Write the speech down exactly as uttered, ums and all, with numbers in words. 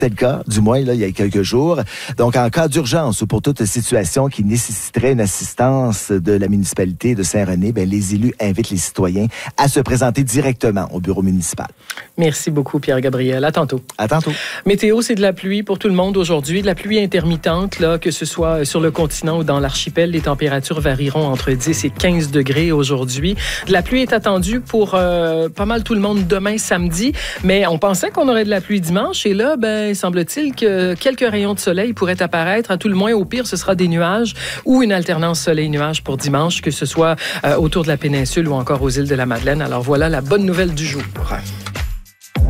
C'était le cas, du moins, là, il y a quelques jours. Donc, en cas d'urgence ou pour toute situation qui nécessiterait une assistance de la municipalité de Saint-René, bien, les élus invitent les citoyens à se présenter directement au bureau municipal. Merci beaucoup, Pierre-Gabriel. À tantôt. À tantôt. Météo, c'est de la pluie pour tout le monde aujourd'hui. De la pluie intermittente, là, que ce soit sur le continent ou dans l'archipel. Les températures varieront entre dix et quinze degrés aujourd'hui. De la pluie est attendue pour euh, pas mal tout le monde demain, samedi. Mais on pensait qu'on aurait de la pluie dimanche. Et là, ben, semble-t-il que quelques rayons de soleil pourraient apparaître. À tout le moins, au pire, ce sera des nuages ou une alternance soleil-nuage pour dimanche, que ce soit euh, autour de la péninsule ou encore aux îles de la Madeleine. Alors voilà la bonne nouvelle du jour.